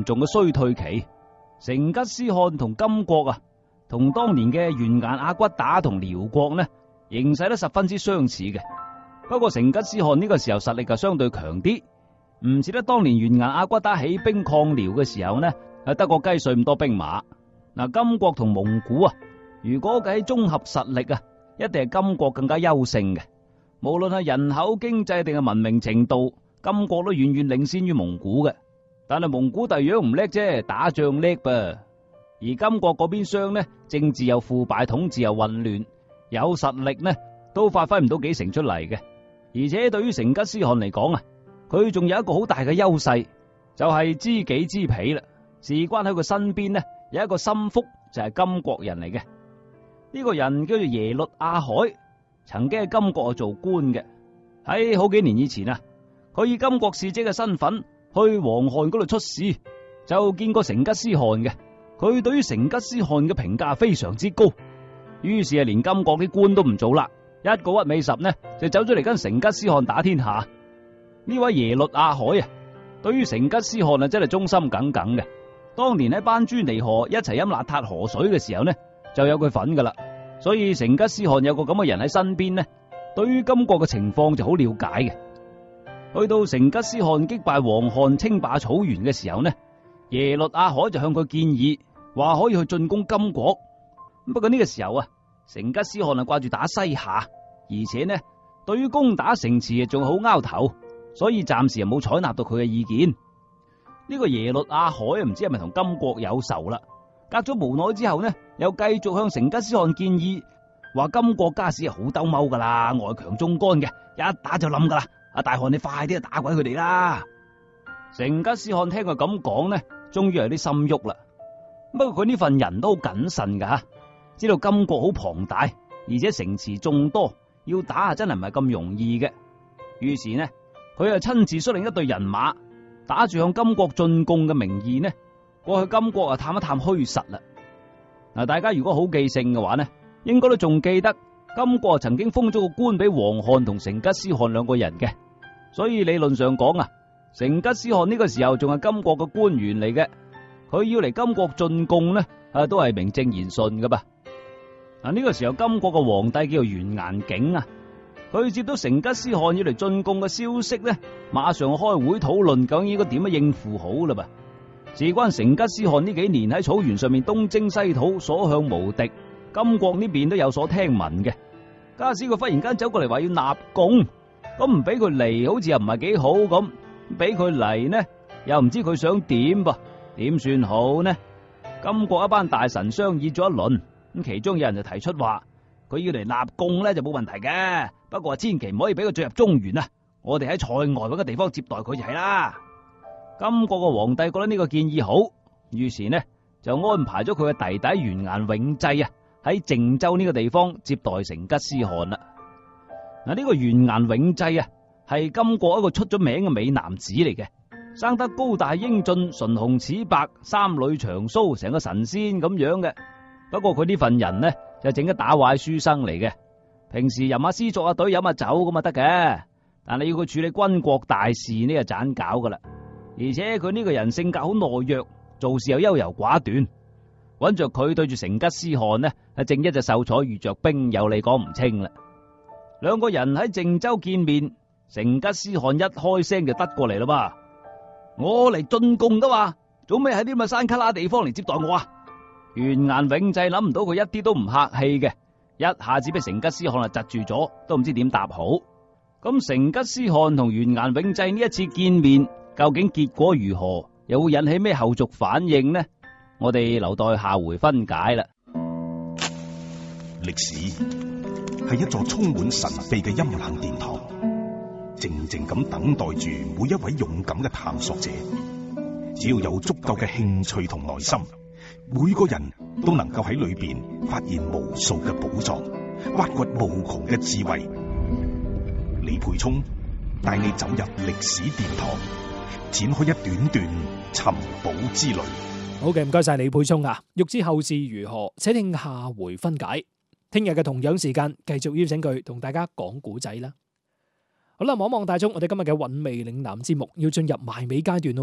嚴重嘅衰退期。成吉思汗同金國啊，同當年嘅完顏阿骨打同遼國呢，形勢都十分之相似嘅。不過成吉思汗呢個時候實力就相對強啲，唔似得當年完顏阿骨打起兵抗遼嘅時候呢，係得個雞碎咁多兵馬。嗱，金國同蒙古啊，如果計綜合實力啊，一定係金國更加優勝嘅。無論係人口、經濟定係文明程度，金國都遠遠領先於蒙古嘅。但係蒙古第樣唔叻啫，打仗叻噃。而金國嗰邊廂呢，政治又腐敗，統治又混亂，有實力呢都發揮唔到幾成出嚟嘅。而且對於成吉思汗嚟講啊，佢仲有一個好大嘅優勢，就係知己知彼啦。事關喺佢身邊呢，有一個心腹就係金國人嚟嘅。呢個人叫做耶律阿海，曾經喺金國做官嘅。喺好幾年以前啊，佢以金國使者嘅身份去黃漢嗰度出使，就見過成吉思汗嘅。佢對於成吉思汗嘅評價非常之高，於是啊，連金國啲官都唔做啦，一個屈尾十呢就走咗嚟跟成吉思汗打天下。呢位耶律阿海啊，對於成吉思汗啊真係忠心耿耿嘅。當年喺班朱尼河一齊飲邋遢河水嘅時候呢，就有佢份噶啦。所以成吉思汗有個咁嘅人喺身邊呢，對於金國嘅情況就好了解嘅。去到成吉思汗擊敗黃漢稱霸草原嘅時候呢，耶律阿海就向佢建議，話可以去進攻金國。不過呢個時候啊，成吉思汗啊掛住打西夏，而且呢對於攻打城池仲好拗頭，所以暫時又冇採納到佢嘅意見。呢個耶律阿海唔知係咪同金國有仇啦？隔咗無耐之後呢，又繼續向成吉思汗建議，話金國家史係好兜踎噶啦，外強中乾嘅，一打就冧噶啦。阿大汗你快啲去打鬼佢哋啦！成吉思汗聽佢咁講呢，終於有啲心喐啦。不過佢呢份人都好謹慎噶吓，知道金國好龐大，而且城池眾多，要打真係唔係咁容易嘅。於是呢，佢又親自率領一隊人馬，打住向金國進貢嘅名義呢，過去金國啊探一探虛實啦。嗱，大家如果好記性嘅話呢，應該都仲記得金國曾經封咗個官俾黃漢同成吉思汗兩個人嘅，所以理論上講啊，成吉思汗呢個時候仲係金國嘅官員嚟嘅，佢要嚟金國進貢呢，都係名正言順噶噃。嗱，呢個時候金國嘅皇帝叫做完顏景啊，佢接到成吉思汗要嚟進貢嘅消息呢，馬上開會討論究竟應該點樣應付好啦噃。事關成吉思汗呢幾年喺草原上面東征西討，所向無敵，金國呢邊都有所聽聞嘅。假使佢忽然間走過嚟話要納貢，咁唔俾佢嚟，好似又唔係幾好咁；俾佢嚟呢，又唔知佢想點噃？點算好呢？金國一班大臣商議咗一輪，咁其中有人就提出話，佢要嚟納貢咧就冇問題嘅，不過千祈唔可以俾佢進入中原啊！我哋喺塞外搵個地方接待佢就係啦。金國嘅皇帝覺得呢個建議好，於是呢就安排咗佢嘅弟弟完顏永濟啊，喺靖州呢個地方接待成吉思汗啦。嗱，呢個完顏永濟啊，係金國一個出咗名嘅美男子嚟嘅，生得高大英俊，唇紅齒白，三縷長鬚，成個神仙咁樣嘅。不過佢呢份人呢，就整得打壞書生嚟嘅，平時吟下詩作下對飲下酒咁啊得嘅，但係要佢處理軍國大事呢，就盞搞噶啦。而且佢呢個人性格好懦弱，做事又優柔寡斷。揾着佢對住成吉思汗呢，正一隻秀才遇着兵，有理講唔清啦。兩個人喺靖州見面，成吉思汗一開聲就得過嚟啦嘛。我嚟進貢噶嘛，做咩喺啲咁嘅山卡拉地方嚟接待我啊？完顏永濟諗唔到佢一啲都唔客氣嘅，一下子俾成吉思汗窒住咗，都唔知點答好。咁成吉思汗同完顏永濟呢一次見面，究竟結果如何，又會引起咩後續反應呢？我哋留待下回分解啦。 歷史係一座充滿神秘嘅陰冷殿堂，靜靜咁等待住每一位勇敢嘅探索者。只要有足夠嘅興趣同耐心，每個人都能夠喺裏邊發現無數嘅寶藏，挖掘無窮嘅智慧。李培聰帶你走入歷史殿堂，展開一段段尋寶之旅。 好嘅，唔該晒李培聰啊！欲知後事如何，且聽下回分解。聽日嘅同樣時間，繼續邀請佢同大家講古仔啦。好啦，望望大鐘，我哋今日嘅韻味嶺南節目要進入埋尾階段咯。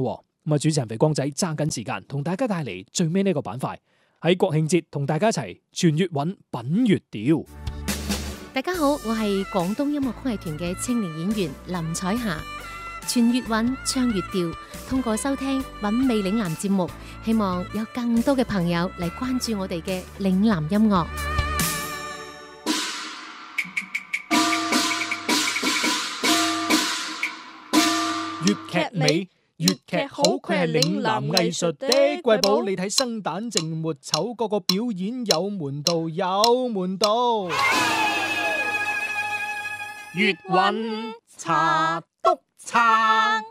咁啊，主持人肥光仔揸緊時間同大家帶嚟最尾呢個板塊，喺國慶節同大家一齊傳粵韻品粵調。 大家好，我係廣東音樂曲藝團嘅青年演員林彩霞。傳粵韻唱粵調，通過收聽韻味嶺南節目，希望有更多嘅朋友嚟關注我哋嘅嶺南音樂。 粵劇美，粵劇好，佢係嶺南藝術的瑰寶。你睇生旦淨末丑，個個表演有門道，有門道。粵韻茶篤撐。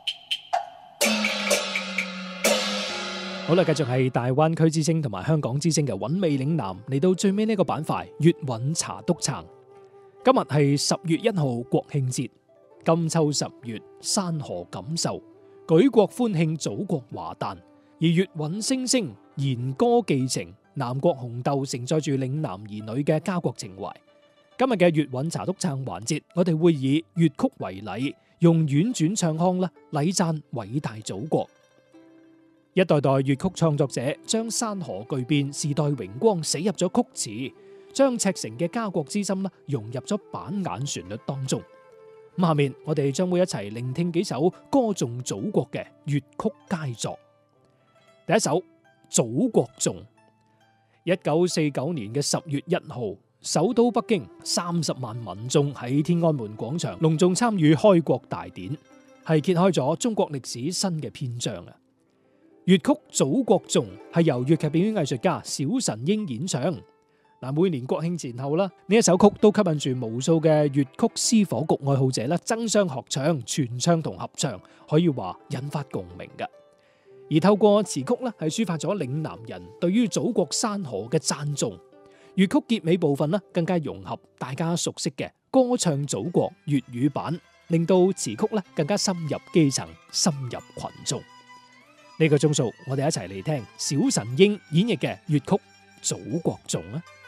好啦，繼續係大灣區之聲同埋香港之聲嘅韻味嶺南，嚟到最尾呢個板塊粵韻茶篤撐。今日係10月1號國慶節，金秋10月山河感受，舉國歡慶祖國華誕。而粵韻聲聲，弦歌寄情，南國紅豆承載住嶺南兒女嘅家國情懷。今日嘅粵韻茶篤撐環節，我哋會以粵曲為禮，用婉轉唱腔啦，禮讚偉大祖國。一代代粵曲創作者將山河巨變、時代榮光寫入咗曲詞，將赤誠嘅家國之心啦融入咗板眼旋律當中。咁下面我哋將會一齊聆聽幾首歌頌祖國嘅粵曲佳作。第一首《祖國頌》。1949年嘅10月1號，首都北京30萬民眾喺天安門廣場隆重參與開國大典，係揭開咗中國歷史新嘅篇章啊！粵曲《祖國頌》係由粵劇表演藝術家小神鷹演唱。嗱，每年國慶前後啦，呢一首曲都吸引住無數嘅粵曲私伙局愛好者啦，爭相學唱、傳唱同合唱，可以話引發共鳴嘅。而透過詞曲咧，係抒發咗嶺南人對於祖國山河嘅讚頌。粵曲結尾部分咧，更加融合大家熟悉嘅歌唱祖國粵語版，令到詞曲咧更加深入基層、深入群眾。呢個鐘數，我哋一齊嚟聽小神鷹演繹嘅粵曲《祖國頌》啊！